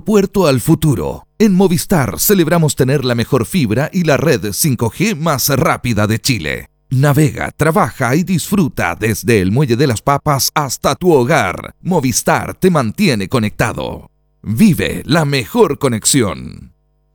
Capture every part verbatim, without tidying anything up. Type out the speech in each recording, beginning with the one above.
aeropuerto al futuro. En Movistar celebramos tener la mejor fibra y la red cinco G más rápida de Chile. Navega, trabaja y disfruta desde el Muelle de las Papas hasta tu hogar. Movistar te mantiene conectado. Vive la mejor conexión.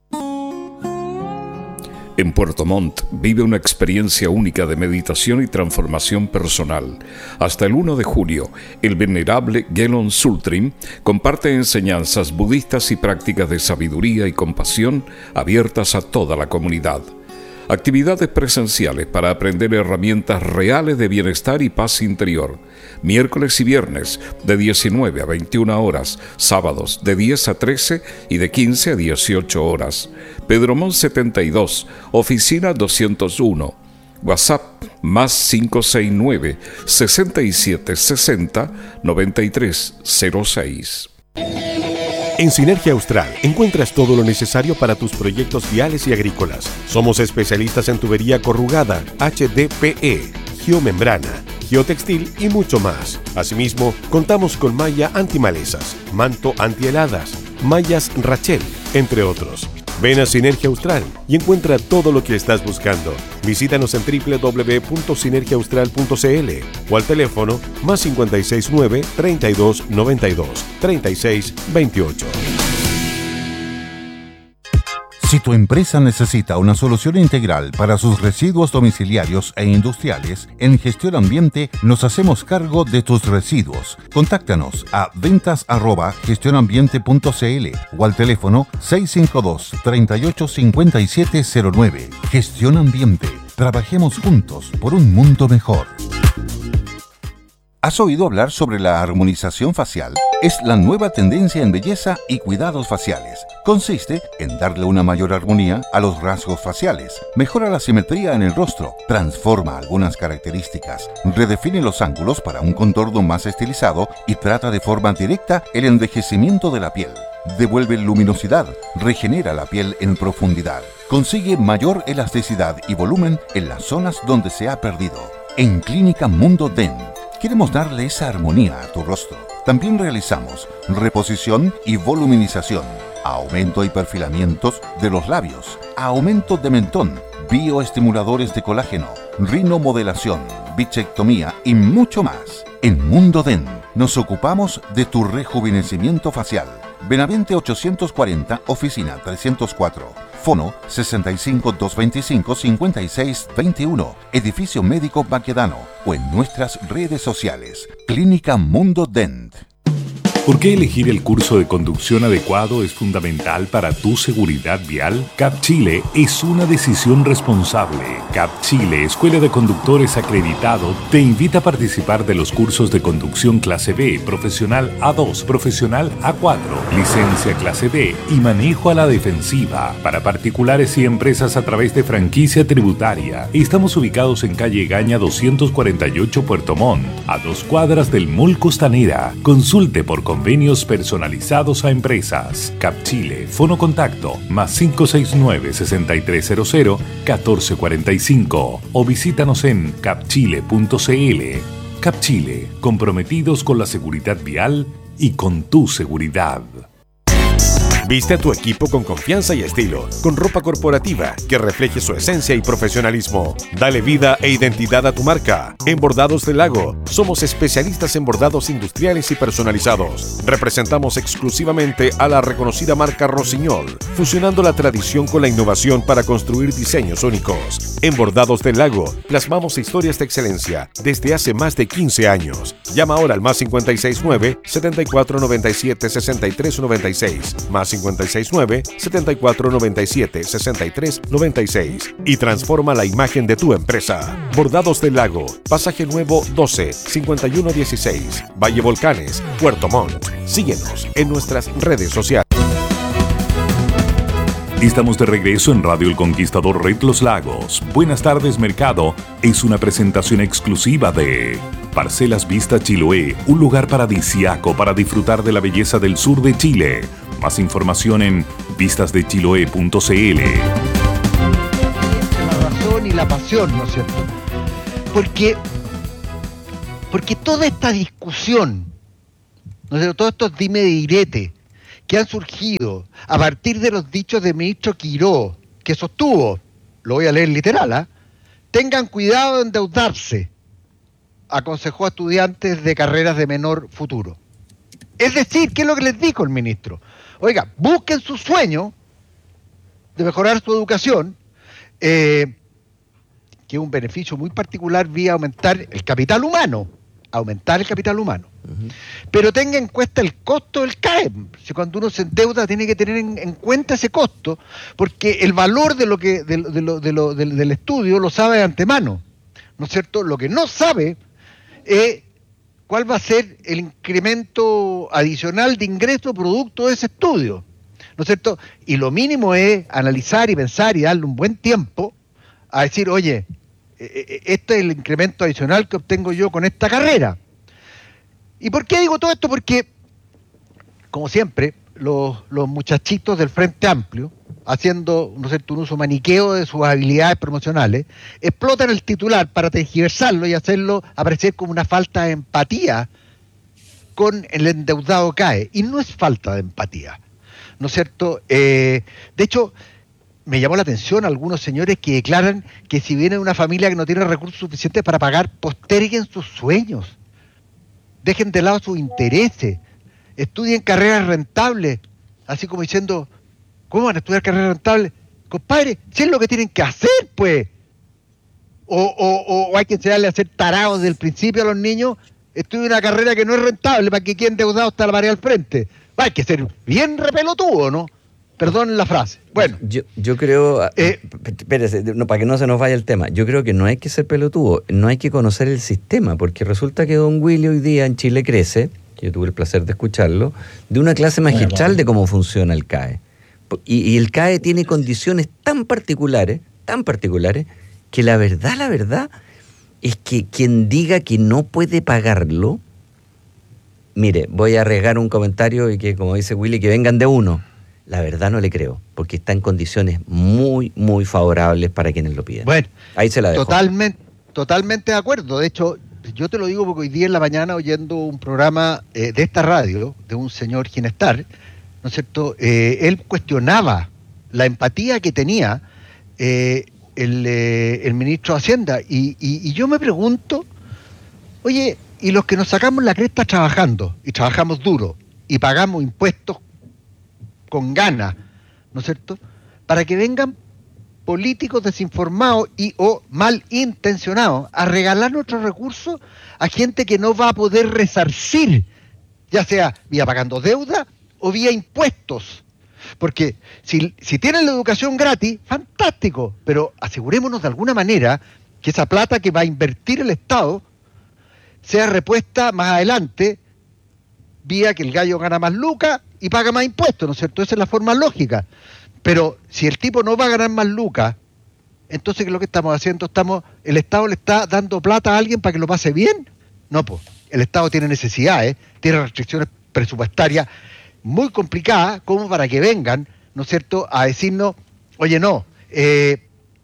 En Puerto Montt vive una experiencia única de meditación y transformación personal. Hasta el primero de julio, el venerable Gelon Sultrim comparte enseñanzas budistas y prácticas de sabiduría y compasión abiertas a toda la comunidad. Actividades presenciales para aprender herramientas reales de bienestar y paz interior. Miércoles y viernes de diecinueve a veintiuna horas, sábados de diez a trece y de quince a dieciocho horas. Pedro Montt setenta y dos, oficina doscientos uno. WhatsApp más cinco seis nueve, sesenta y siete sesenta, noventa y tres cero seis. En Sinergia Austral encuentras todo lo necesario para tus proyectos viales y agrícolas. Somos especialistas en tubería corrugada, H D P E, geomembrana, geotextil y mucho más. Asimismo, contamos con malla antimalezas, manto antiheladas, mallas Rachel, entre otros. Ven a Sinergia Austral y encuentra todo lo que estás buscando. Visítanos en doble u doble u doble u punto sinergia austral punto c l o al teléfono más cinco seis nueve, treinta y dos, noventa y dos, treinta y seis, veintiocho. Si tu empresa necesita una solución integral para sus residuos domiciliarios e industriales, en Gestión Ambiente nos hacemos cargo de tus residuos. Contáctanos a ventas arroba gestionambiente punto c l o al teléfono seis cinco dos, treinta y ocho, cincuenta y siete cero nueve. Gestión Ambiente. Trabajemos juntos por un mundo mejor. ¿Has oído hablar sobre la armonización facial? Es la nueva tendencia en belleza y cuidados faciales. Consiste en darle una mayor armonía a los rasgos faciales, mejora la simetría en el rostro, transforma algunas características, redefine los ángulos para un contorno más estilizado y trata de forma directa el envejecimiento de la piel. Devuelve luminosidad, regenera la piel en profundidad, consigue mayor elasticidad y volumen en las zonas donde se ha perdido. En Clínica Mundo Dent queremos darle esa armonía a tu rostro. También realizamos reposición y voluminización, aumento y perfilamientos de los labios, aumento de mentón, bioestimuladores de colágeno, rinomodelación, bichectomía y mucho más. En Mundo Dent nos ocupamos de tu rejuvenecimiento facial. Benavente ochocientos cuarenta, oficina trescientos cuatro. Fono sesenta y cinco, doscientos veinticinco, cincuenta y seis veintiuno. Edificio Médico Baquedano o en nuestras redes sociales. Clínica Mundo Dent. ¿Por qué elegir el curso de conducción adecuado es fundamental para tu seguridad vial? CAP Chile es una decisión responsable. CAP Chile, Escuela de Conductores Acreditado, te invita a participar de los cursos de conducción clase B, profesional A dos, profesional A cuatro, licencia clase D y manejo a la defensiva para particulares y empresas a través de franquicia tributaria. Estamos ubicados en calle Gaña doscientos cuarenta y ocho, Puerto Montt, a dos cuadras del Mall Costanera. Consulte por convenios personalizados a empresas. CAP Chile, fono contacto, más cinco seis nueve, sesenta y tres cero cero, catorce cuarenta y cinco o visítanos en capchile punto c l. CAP Chile, comprometidos con la seguridad vial y con tu seguridad. Viste a tu equipo con confianza y estilo, con ropa corporativa que refleje su esencia y profesionalismo. Dale vida e identidad a tu marca. En Bordados del Lago, somos especialistas en bordados industriales y personalizados. Representamos exclusivamente a la reconocida marca Rossignol, fusionando la tradición con la innovación para construir diseños únicos. En Bordados del Lago, plasmamos historias de excelencia desde hace más de quince años. Llama ahora al más cinco seis nueve, setenta y cuatro noventa y siete, sesenta y tres noventa y seis, más cinco seis nueve, setenta y cuatro noventa y siete, sesenta y tres noventa y seis y transforma la imagen de tu empresa. Bordados del Lago, Pasaje Nuevo doce, cincuenta y uno dieciséis, Valle Volcanes, Puerto Montt. Síguenos en nuestras redes sociales. Estamos de regreso en Radio El Conquistador Red Los Lagos. Buenas tardes, mercado. Es una presentación exclusiva de Parcelas Vista Chiloé, un lugar paradisíaco para disfrutar de la belleza del sur de Chile. Más información en vistas de chiloé punto c l. La razón y la pasión, ¿no es cierto? Porque, porque toda esta discusión, ¿no es cierto? Todos estos dime y direte que han surgido a partir de los dichos del ministro Quiró, que sostuvo, lo voy a leer literal, ¿eh? Tengan cuidado de endeudarse, aconsejó a estudiantes de carreras de menor futuro. Es decir, ¿qué es lo que les dijo el ministro? Oiga, busquen su sueño de mejorar su educación, eh, que es un beneficio muy particular vía aumentar el capital humano, aumentar el capital humano. Uh-huh. Pero tenga en cuenta el costo del C A E. Si cuando uno se endeuda tiene que tener en, en cuenta ese costo, porque el valor de lo que de, de lo, de lo, del, del estudio lo sabe de antemano, ¿no es cierto? Lo que no sabe es cuál va a ser el incremento adicional de ingreso producto de ese estudio, ¿no es cierto? Y lo mínimo es analizar y pensar y darle un buen tiempo a decir, oye, este es el incremento adicional que obtengo yo con esta carrera. ¿Y por qué digo todo esto? Porque, como siempre, los, los muchachitos del Frente Amplio, haciendo, ¿no es cierto?, un uso maniqueo de sus habilidades promocionales, explotan el titular para tergiversarlo y hacerlo aparecer como una falta de empatía con el endeudado C A E. Y no es falta de empatía, ¿no es cierto? Eh, de hecho, me llamó la atención algunos señores que declaran que si viene de una familia que no tiene recursos suficientes para pagar, posterguen sus sueños, dejen de lado sus intereses, estudien carreras rentables, así como diciendo, ¿cómo van a estudiar carreras rentables? Compadre, si es lo que tienen que hacer, pues. O, o, o hay que enseñarle a ser tarados desde el principio a los niños, estudien una carrera que no es rentable para que queden endeudados hasta la pared al frente. Hay que ser bien repelotudo, ¿no? Perdón la frase. Bueno. Yo, yo creo... Eh, espérese, no, para que no se nos vaya el tema. Yo creo que no hay que ser pelotudo, no hay que conocer el sistema, porque resulta que don Willy hoy día en Chile crece, que yo tuve el placer de escucharlo, de una clase magistral de cómo funciona el C A E. Y, y el C A E tiene condiciones tan particulares, tan particulares, que la verdad, la verdad, es que quien diga que no puede pagarlo, mire, voy a arriesgar un comentario y que, como dice Willy, que vengan de uno. La verdad no le creo, porque está en condiciones muy, muy favorables para quienes lo piden. Bueno, ahí se la dejo. Totalmente, totalmente de acuerdo. De hecho, yo te lo digo porque hoy día en la mañana, oyendo un programa eh, de esta radio, de un señor Ginestar, ¿no es cierto?, eh, él cuestionaba la empatía que tenía eh, el, eh, el ministro de Hacienda. Y, y, y yo me pregunto, oye, y los que nos sacamos la cresta trabajando, y trabajamos duro, y pagamos impuestos con ganas, ¿no es cierto?, para que vengan políticos desinformados y o malintencionados a regalar nuestros recursos a gente que no va a poder resarcir, ya sea vía pagando deuda o vía impuestos. Porque si, si tienen la educación gratis, fantástico, pero asegurémonos de alguna manera que esa plata que va a invertir el Estado sea repuesta más adelante vía que el gallo gana más lucas y paga más impuestos, ¿no es cierto? Esa es la forma lógica. Pero si el tipo no va a ganar más lucas, entonces ¿qué es lo que estamos haciendo? Estamos, ¿el Estado le está dando plata a alguien para que lo pase bien? No, pues, el Estado tiene necesidades, tiene restricciones presupuestarias muy complicadas como para que vengan, ¿no es cierto?, a decirnos, oye, no, eh,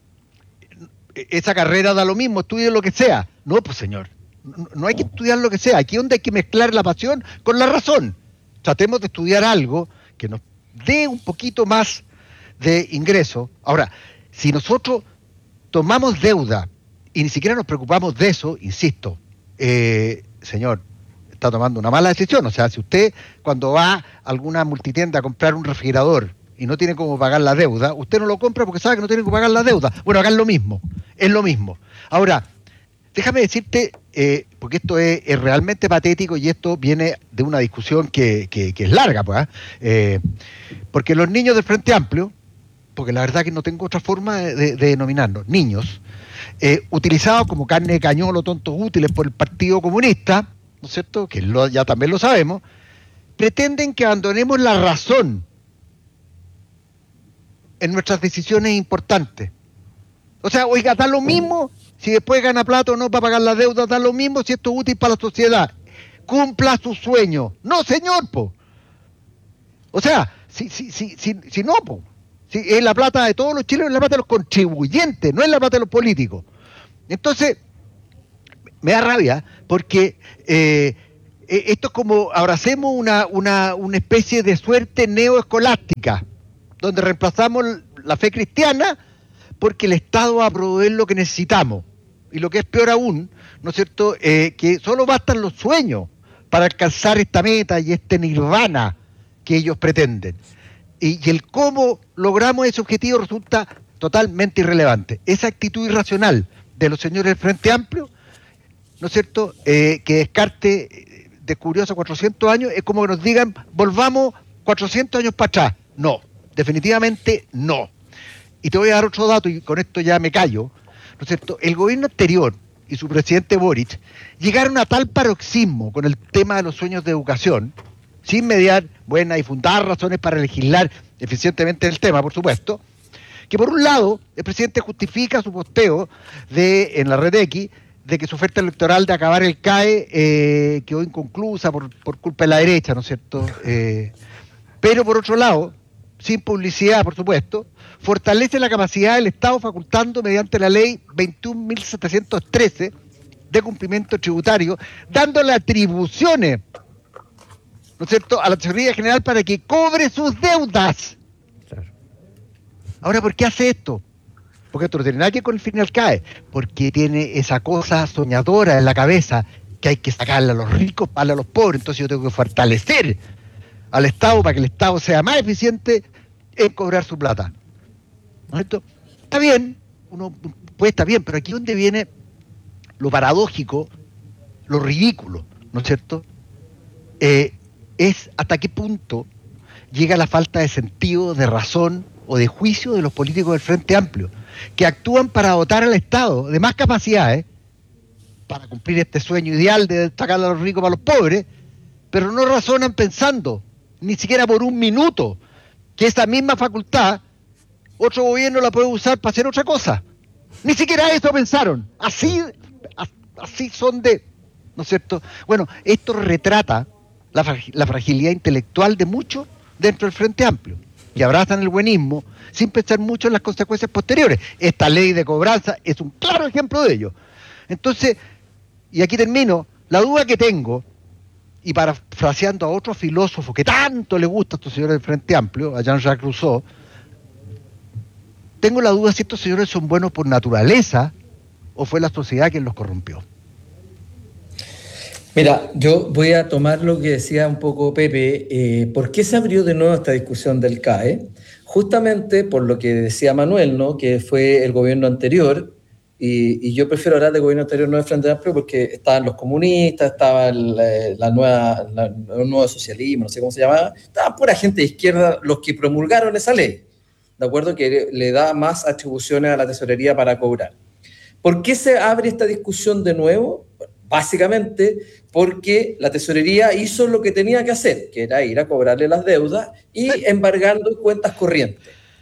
esa carrera da lo mismo, estudie lo que sea. No, pues señor, no, no hay que estudiar lo que sea, aquí es donde hay que mezclar la pasión con la razón. Tratemos de estudiar algo que nos dé un poquito más de ingreso. Ahora, si nosotros tomamos deuda y ni siquiera nos preocupamos de eso, insisto, eh, señor, está tomando una mala decisión. O sea, si usted cuando va a alguna multitienda a comprar un refrigerador y no tiene cómo pagar la deuda, usted no lo compra porque sabe que no tiene que pagar la deuda. Bueno, acá es lo mismo, es lo mismo. Ahora, déjame decirte, eh, porque esto es, es realmente patético y esto viene de una discusión que, que, que es larga, pues, eh, porque los niños del Frente Amplio, porque la verdad que no tengo otra forma de, de, de denominarlos, niños, eh, utilizados como carne de cañón o tontos útiles por el Partido Comunista, ¿no es cierto?, que lo, ya también lo sabemos, pretenden que abandonemos la razón en nuestras decisiones importantes. O sea, oiga, da lo mismo si después gana plata o no para pagar la deuda, da lo mismo si esto es útil para la sociedad. Cumpla su sueño. No, señor, po. O sea, si, si, si, si, si no, po. Si es la plata de todos los chilenos, es la plata de los contribuyentes, no es la plata de los políticos. Entonces, me da rabia porque eh, eh, esto es como, abracemos una, una, una especie de suerte neoescolástica, donde reemplazamos la fe cristiana porque el Estado va a proveer lo que necesitamos. Y lo que es peor aún, ¿no es cierto?, eh, que solo bastan los sueños para alcanzar esta meta y este nirvana que ellos pretenden. Y, y el cómo logramos ese objetivo resulta totalmente irrelevante. Esa actitud irracional de los señores del Frente Amplio, ¿no es cierto?, eh, que Descartes descubrió hace cuatrocientos años, es como que nos digan, volvamos cuatrocientos años para atrás. No, definitivamente no. Y te voy a dar otro dato, y con esto ya me callo, ¿no es cierto? El gobierno anterior y su presidente Boric llegaron a tal paroxismo con el tema de los sueños de educación, sin mediar buenas y fundadas razones para legislar eficientemente el tema, por supuesto, que por un lado el presidente justifica su posteo de, en la red X, de que su oferta electoral de acabar el C A E eh, quedó inconclusa por, por culpa de la derecha, ¿no es cierto? Eh, pero por otro lado, sin publicidad, por supuesto, fortalece la capacidad del Estado facultando mediante la ley veintiún mil setecientos trece de cumplimiento tributario, dándole atribuciones, ¿no es cierto?, a la Tesorería General para que cobre sus deudas. Claro. Ahora, ¿por qué hace esto? Porque esto no tiene nada que ver con el fin del C A E, porque tiene esa cosa soñadora en la cabeza que hay que sacarle a los ricos para a los pobres. Entonces yo tengo que fortalecer al Estado para que el Estado sea más eficiente en cobrar su plata. ¿No es cierto? Está bien, uno puede estar bien, pero aquí es donde viene lo paradójico, lo ridículo, ¿no es cierto? Eh, es hasta qué punto llega la falta de sentido, de razón o de juicio de los políticos del Frente Amplio, que actúan para dotar al Estado de más capacidades para cumplir este sueño ideal de sacar a los ricos para los pobres, pero no razonan pensando, ni siquiera por un minuto, que esa misma facultad otro gobierno la puede usar para hacer otra cosa. Ni siquiera eso pensaron. Así, así son de, ¿no es cierto? Bueno, esto retrata la, la fragilidad intelectual de muchos dentro del Frente Amplio, que abrazan el buenismo sin pensar mucho en las consecuencias posteriores. Esta ley de cobranza es un claro ejemplo de ello. Entonces, y aquí termino, la duda que tengo, y parafraseando a otro filósofo que tanto le gusta a estos señores del Frente Amplio, a Jean-Jacques Rousseau, tengo la duda si estos señores son buenos por naturaleza o fue la sociedad quien los corrompió. Mira, yo voy a tomar lo que decía un poco Pepe. Eh, ¿Por qué se abrió de nuevo esta discusión del C A E? Justamente por lo que decía Manuel, ¿no?, que fue el gobierno anterior, y, y yo prefiero hablar del gobierno anterior, no del Frente Amplio, porque estaban los comunistas, estaba la, la nueva, la, el nuevo socialismo, no sé cómo se llamaba, estaba pura gente de izquierda los que promulgaron esa ley, ¿de acuerdo?, que le da más atribuciones a la tesorería para cobrar. ¿Por qué se abre esta discusión de nuevo? Básicamente porque la tesorería hizo lo que tenía que hacer, que era ir a cobrarle las deudas y embargando cuentas corrientes.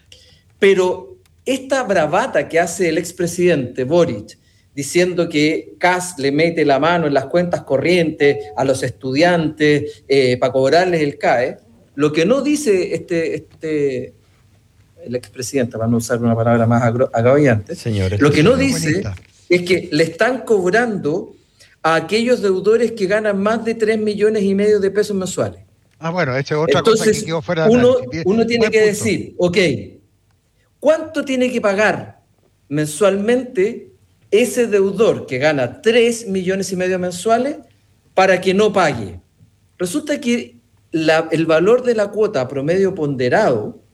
Pero esta bravata que hace el expresidente Boric, diciendo que Kast le mete la mano en las cuentas corrientes a los estudiantes eh, para cobrarles el C A E, lo que no dice este... este el expresidente, para no usar una palabra más agravante, Señores, lo que no dice es que le están cobrando a aquellos deudores que ganan más de tres millones y medio de pesos mensuales. Ah, bueno, esa es otra Entonces, cosa que quedó fuera de uno, análisis. uno tiene Buen que punto. decir, ok, ¿cuánto tiene que pagar mensualmente ese deudor que gana tres millones y medio mensuales para que no pague? Resulta que la, el valor de la cuota promedio ponderado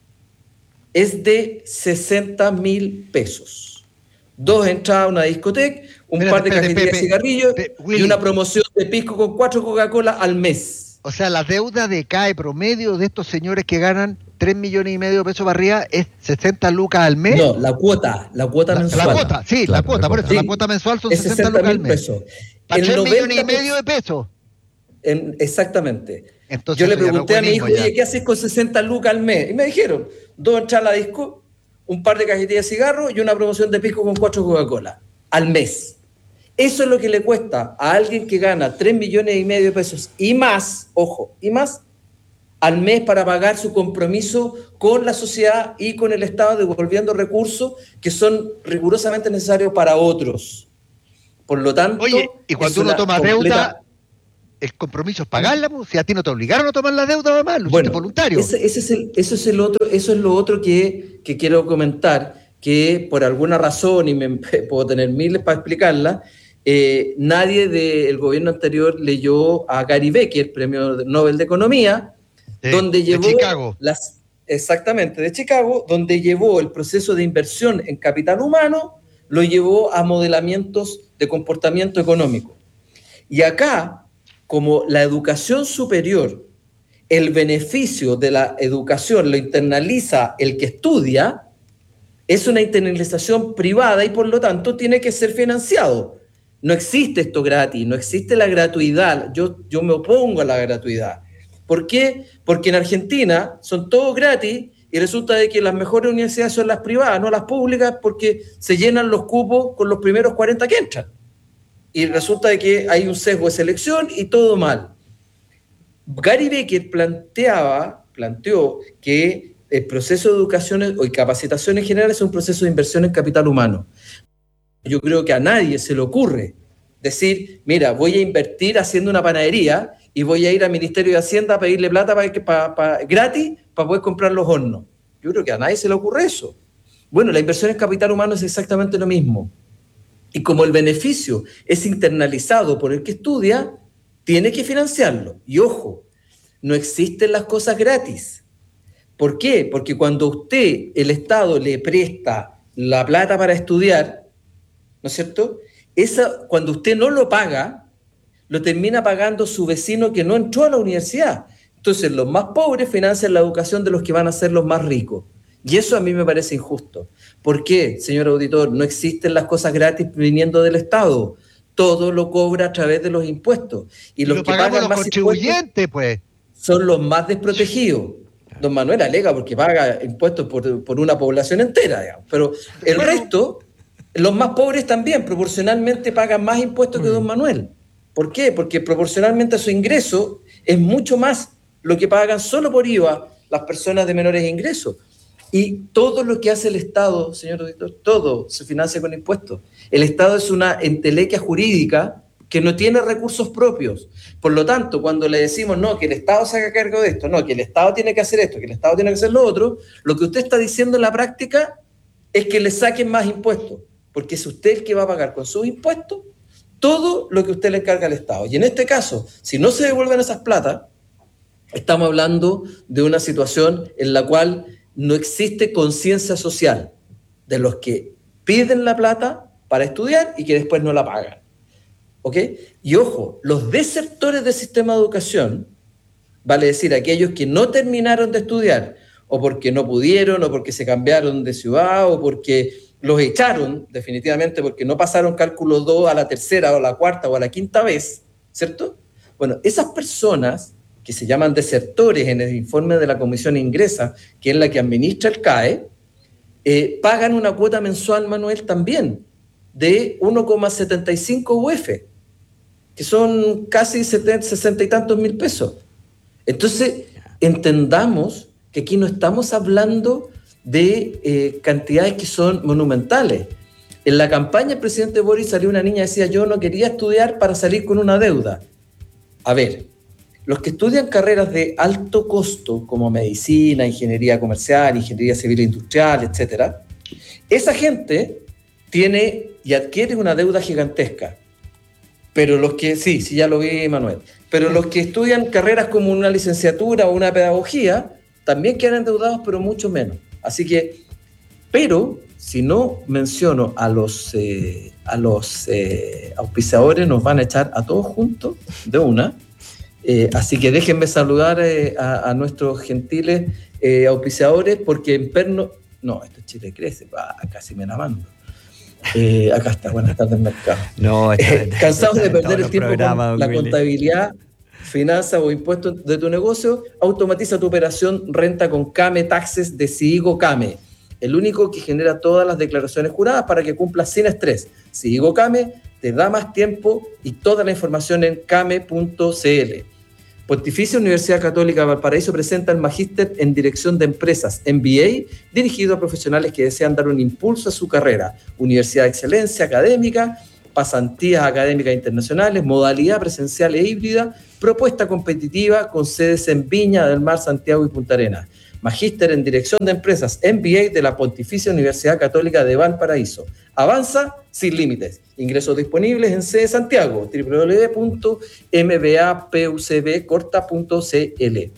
es de sesenta mil pesos. Dos entradas a una discoteca, un Espérate, par de espérate, cajetillas de Pepe, cigarrillos Pe- y Willy. una promoción de pisco con cuatro Coca-Cola al mes. O sea, la deuda de C A E promedio de estos señores que ganan tres millones y medio de pesos para arriba es sesenta lucas al mes. No, la cuota, la cuota la, mensual. la cuota, sí, Claro, la cuota, la por cuota. eso, la Sí, cuota mensual son es sesenta sesenta lucas al mil mes. pesos. Para El tres millones y noventa por ciento medio de pesos. En, exactamente. Entonces, Yo le eso ya no pregunté es a mi hijo, buenismo oye, ya. ¿qué haces con sesenta lucas al mes? Y me dijeron, dos entradas a la disco, un par de cajetillas de cigarros y una promoción de pisco con cuatro Coca-Cola al mes. Eso es lo que le cuesta a alguien que gana tres millones y medio de pesos y más, ojo, y más, al mes para pagar su compromiso con la sociedad y con el Estado, devolviendo recursos que son rigurosamente necesarios para otros. Por lo tanto... Oye, y cuando es uno una toma completa- deuda, el compromiso es pagarla, pues, si a ti no te obligaron a tomar la deuda, además, lo bueno, hiciste voluntario. Ese, ese es el, eso es el otro, eso es lo otro que, que quiero comentar, que por alguna razón, y me puedo tener miles para explicarla, eh, nadie del gobierno anterior leyó a Gary Becker, premio Nobel de Economía, de, donde llevó de Chicago. las exactamente de Chicago, donde llevó el proceso de inversión en capital humano, lo llevó a modelamientos de comportamiento económico. Y acá, como la educación superior, el beneficio de la educación lo internaliza el que estudia, es una internalización privada y por lo tanto tiene que ser financiado. No existe esto gratis, no existe la gratuidad. Yo, yo me opongo a la gratuidad. ¿Por qué? Porque en Argentina son todos gratis y resulta de que las mejores universidades son las privadas, no las públicas, porque se llenan los cupos con los primeros cuarenta que entran. Y resulta de que hay un sesgo de selección y todo mal. Gary Becker planteaba, planteó que el proceso de educación y capacitación en general es un proceso de inversión en capital humano. Yo creo que a nadie se le ocurre decir, mira, voy a invertir haciendo una panadería y voy a ir al Ministerio de Hacienda a pedirle plata para, para, para, gratis para poder comprar los hornos. Yo creo que a nadie se le ocurre eso. Bueno, la inversión en capital humano es exactamente lo mismo. Y como el beneficio es internalizado por el que estudia, tiene que financiarlo. Y ojo, no existen las cosas gratis. ¿Por qué? Porque cuando usted, el Estado, le presta la plata para estudiar, ¿no es cierto? Esa, cuando usted no lo paga, lo termina pagando su vecino que no entró a la universidad. Entonces, los más pobres financian la educación de los que van a ser los más ricos. Y eso a mí me parece injusto. ¿Por qué, señor auditor? No existen las cosas gratis viniendo del Estado. Todo lo cobra a través de los impuestos. Y los lo que pagamos pagan los más contribuyentes, pues. Son los más desprotegidos. Don Manuel alega porque paga impuestos por, por una población entera, digamos. Pero el bueno, resto, los más pobres también, proporcionalmente pagan más impuestos que don Manuel. ¿Por qué? Porque proporcionalmente a su ingreso es mucho más lo que pagan solo por I V A las personas de menores ingresos. Y todo lo que hace el Estado, señor auditor, todo se financia con impuestos. El Estado es una entelequia jurídica que no tiene recursos propios. Por lo tanto, cuando le decimos, no, que el Estado se haga cargo de esto, no, que el Estado tiene que hacer esto, que el Estado tiene que hacer lo otro, lo que usted está diciendo en la práctica es que le saquen más impuestos, porque es usted el que va a pagar con sus impuestos todo lo que usted le encarga al Estado. Y en este caso, si no se devuelven esas platas, estamos hablando de una situación en la cual no existe conciencia social de los que piden la plata para estudiar y que después no la pagan. ¿Ok? Y ojo, los desertores del sistema de educación, vale decir, aquellos que no terminaron de estudiar, o porque no pudieron, o porque se cambiaron de ciudad, o porque los echaron definitivamente, porque no pasaron cálculo dos a la tercera, o a la cuarta, o a la quinta vez, ¿cierto? Bueno, esas personas que se llaman desertores en el informe de la Comisión Ingresa, que es la que administra el C A E, eh, pagan una cuota mensual, Manuel, también, de uno coma setenta y cinco U F, que son casi setenta, sesenta y tantos mil pesos. Entonces, entendamos que aquí no estamos hablando de eh, cantidades que son monumentales. En la campaña del presidente Boris salió una niña y decía, yo no quería estudiar para salir con una deuda. A ver, los que estudian carreras de alto costo, como medicina, ingeniería comercial, ingeniería civil e industrial, etcétera, esa gente tiene y adquiere una deuda gigantesca. Pero los que, sí, sí, ya lo vi, Manuel, pero los que estudian carreras como una licenciatura o una pedagogía, también quedan endeudados, pero mucho menos. Así que, pero si no menciono a los, eh, a los eh, auspiciadores, nos van a echar a todos juntos de una. Eh, así que déjenme saludar eh, a, a nuestros gentiles eh, auspiciadores, porque en perno... No, esto es Chile Crece, ah, casi me la mando. Eh, acá está, buenas tardes, mercado. No, está, eh, cansados de perder el tiempo con la Willy. Contabilidad, finanzas o impuestos de tu negocio, automatiza tu operación renta con Came Taxes de Sigo Came, el único que genera todas las declaraciones juradas para que cumplas sin estrés. Sigo Came te da más tiempo y toda la información en came punto c l. Pontificia Universidad Católica de Valparaíso presenta el Magíster en Dirección de Empresas, M B A, dirigido a profesionales que desean dar un impulso a su carrera. Universidad de excelencia académica pasantías académicas internacionales, modalidad presencial e híbrida, propuesta competitiva con sedes en Viña del Mar, Santiago y Punta Arenas. Magíster en Dirección de Empresas, M B A de la Pontificia Universidad Católica de Valparaíso. Avanza sin límites. Ingresos disponibles en sede Santiago, doble u doble u doble u punto m b a p u c b corta punto c l.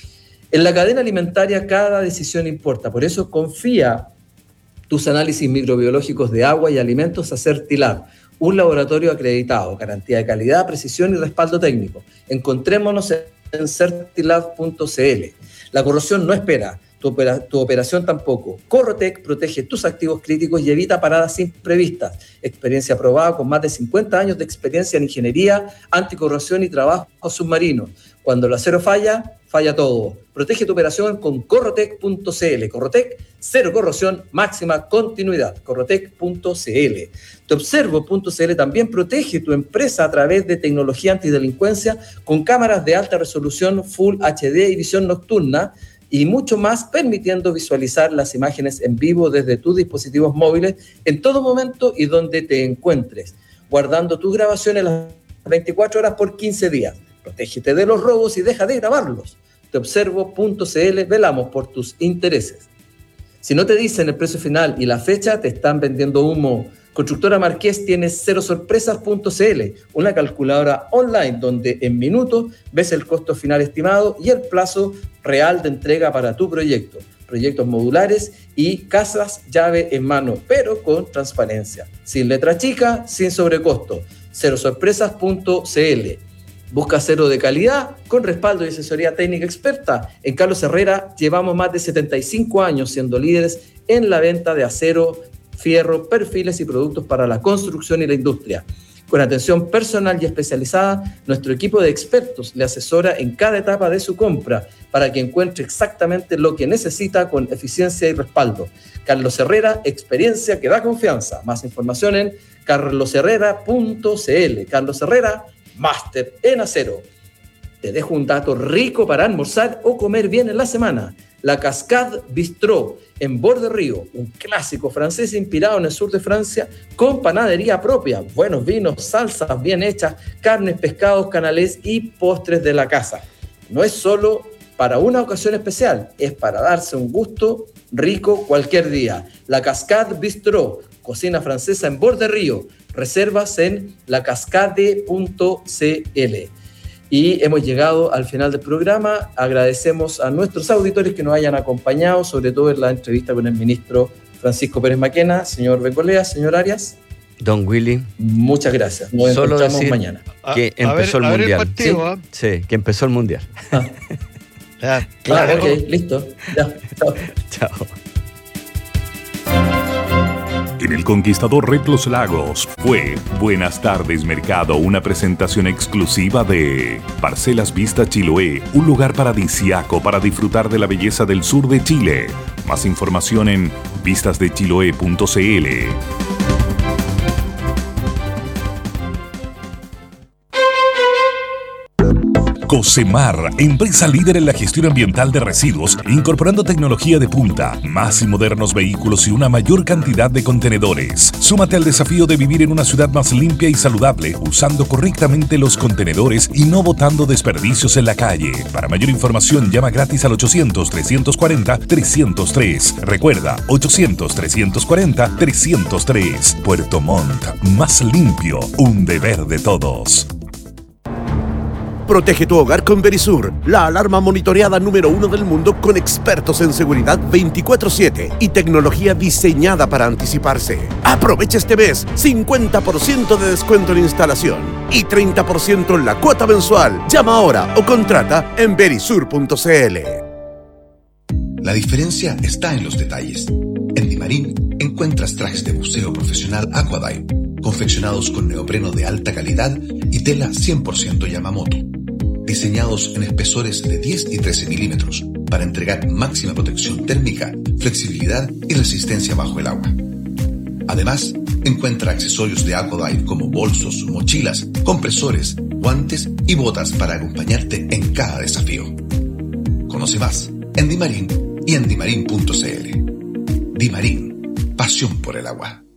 En la cadena alimentaria cada decisión importa, por eso confía tus análisis microbiológicos de agua y alimentos a Certilab, un laboratorio acreditado, garantía de calidad, precisión y respaldo técnico. Encontrémonos en certilab punto c l. La corrosión no espera, tu, opera, tu operación tampoco. Corrotec protege tus activos críticos y evita paradas imprevistas. Experiencia probada con más de cincuenta años de experiencia en ingeniería, anticorrosión y trabajo submarino. Cuando el acero falla, falla todo. Protege tu operación con corrotec punto c l. Corrotec, cero corrosión, máxima continuidad. corrotec punto c l. Teobservo punto c l también protege tu empresa a través de tecnología antidelincuencia con cámaras de alta resolución Full H D y visión nocturna y mucho más, permitiendo visualizar las imágenes en vivo desde tus dispositivos móviles en todo momento y donde te encuentres, guardando tus grabaciones las veinticuatro horas por quince días. Protégete de los robos y deja de grabarlos. Teobservo punto c l, velamos por tus intereses. Si no te dicen el precio final y la fecha, te están vendiendo humo. Constructora Marqués tiene cero sorpresas punto c l, una calculadora online donde en minutos ves el costo final estimado y el plazo real de entrega para tu proyecto. Proyectos modulares y casas llave en mano, pero con transparencia. Sin letra chica, sin sobrecosto. cero sorpresas punto c l. Busca acero de calidad con respaldo y asesoría técnica experta. En Carlos Herrera llevamos más de setenta y cinco años siendo líderes en la venta de acero, fierro, perfiles y productos para la construcción y la industria. Con atención personal y especializada, nuestro equipo de expertos le asesora en cada etapa de su compra para que encuentre exactamente lo que necesita con eficiencia y respaldo. Carlos Herrera, experiencia que da confianza. Más información en carlos herrera punto c l. Carlos Herrera, máster en acero. Te dejo un dato rico para almorzar o comer bien en la semana. La Cascade Bistrot en Borde Río, un clásico francés inspirado en el sur de Francia, con panadería propia, buenos vinos, salsas bien hechas, carnes, pescados, canales y postres de la casa. No es solo para una ocasión especial, es para darse un gusto rico cualquier día. La Cascade Bistrot, cocina francesa en Borde Río. Reservas en la cascade punto c l. Y hemos llegado al final del programa. Agradecemos a nuestros auditores que nos hayan acompañado, sobre todo en la entrevista con el ministro Francisco Pérez Maquena, señor Bencolea, señor Arias. Don Willy. Muchas gracias. Nos Solo encontramos decir mañana. Que A- a empezó ver- a el ver el mundial. partido, ¿Sí? Sí, que empezó el mundial. Ah, Ya, claro, claro. ok, listo. Ya, chao. Chao. En el Conquistador Red Los Lagos fue Buenas tardes Mercado, una presentación exclusiva de Parcelas Vista Chiloé, un lugar paradisiaco para disfrutar de la belleza del sur de Chile. Más información en vistas de chiloé punto c l. Cosemar, empresa líder en la gestión ambiental de residuos, incorporando tecnología de punta, más y modernos vehículos y una mayor cantidad de contenedores. Súmate al desafío de vivir en una ciudad más limpia y saludable, usando correctamente los contenedores y no botando desperdicios en la calle. Para mayor información, llama gratis al ochocientos, trescientos cuarenta, trescientos tres. Recuerda, ochocientos, trescientos cuarenta, trescientos tres. Puerto Montt, más limpio, un deber de todos. Protege tu hogar con Verisur, la alarma monitoreada número uno del mundo con expertos en seguridad veinticuatro siete y tecnología diseñada para anticiparse. Aprovecha este mes cincuenta por ciento de descuento en instalación y treinta por ciento en la cuota mensual. Llama ahora o contrata en verisur punto c l. La diferencia está en los detalles. En Dimarín encuentras trajes de buceo profesional Aquadive, confeccionados con neopreno de alta calidad y tela cien por ciento Yamamoto, diseñados en espesores de diez y trece milímetros para entregar máxima protección térmica, flexibilidad y resistencia bajo el agua. Además, encuentra accesorios de Aquadive como bolsos, mochilas, compresores, guantes y botas para acompañarte en cada desafío. Conoce más en Dimarín y en dimarín punto c l. Dimarín, pasión por el agua.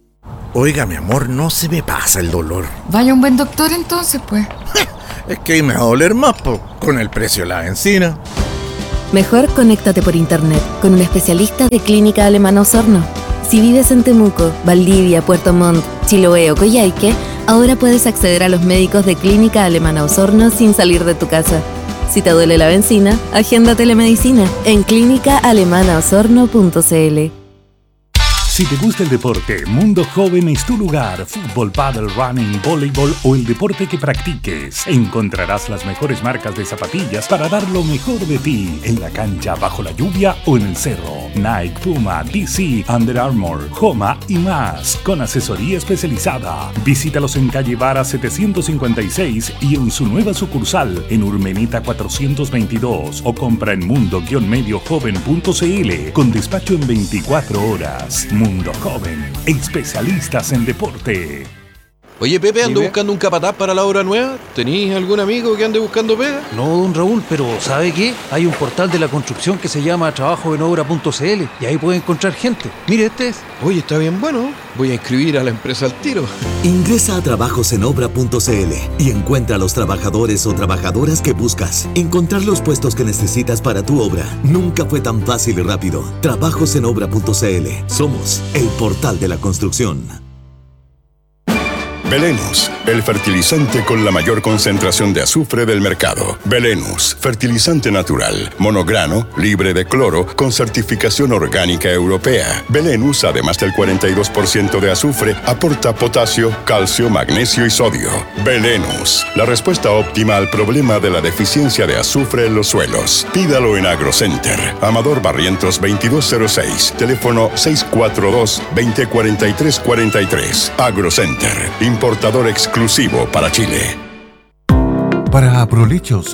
Oiga, mi amor, no se me pasa el dolor. Vaya un buen doctor entonces, pues. Es que ahí me va a doler más, po, con el precio de la benzina. Mejor conéctate por internet con un especialista de Clínica Alemana Osorno. Si vives en Temuco, Valdivia, Puerto Montt, Chiloé o Coyhaique, ahora puedes acceder a los médicos de Clínica Alemana Osorno sin salir de tu casa. Si te duele la benzina, agenda telemedicina en clínica alemana osorno punto c l. Si te gusta el deporte, Mundo Joven es tu lugar. Fútbol, pádel, running, voleibol o el deporte que practiques. Encontrarás las mejores marcas de zapatillas para dar lo mejor de ti. En la cancha, bajo la lluvia o en el cerro. Nike, Puma, D C, Under Armour, Homa y más. Con asesoría especializada. Visítalos en calle Vara setecientos cincuenta y seis y en su nueva sucursal en Urmeneta cuatrocientos veintidós. O compra en mundo medio joven punto c l con despacho en veinticuatro horas. Mundo Joven, especialistas en deporte. Oye, Pepe, ando buscando un capataz para la obra nueva. ¿Tenís algún amigo que ande buscando pega? No, don Raúl, pero ¿sabe qué? Hay un portal de la construcción que se llama trabajo en obra punto c l y ahí puede encontrar gente. Mire, este es. Oye, está bien bueno. Voy a inscribir a la empresa al tiro. Ingresa a trabajos en obra punto c l y encuentra a los trabajadores o trabajadoras que buscas. Encontrar los puestos que necesitas para tu obra nunca fue tan fácil y rápido. trabajos en obra punto c l. Somos el portal de la construcción. Belenus, el fertilizante con la mayor concentración de azufre del mercado. Belenus, fertilizante natural, monograno, libre de cloro, con certificación orgánica europea. Belenus, además del cuarenta y dos por ciento de azufre, aporta potasio, calcio, magnesio y sodio. Belenus, la respuesta óptima al problema de la deficiencia de azufre en los suelos. Pídalo en AgroCenter. Amador Barrientos veintidós cero seis, teléfono seis cuatro dos, dos cero cuatro tres cuatro tres. AgroCenter, importador exclusivo para Chile. Para Aprolechos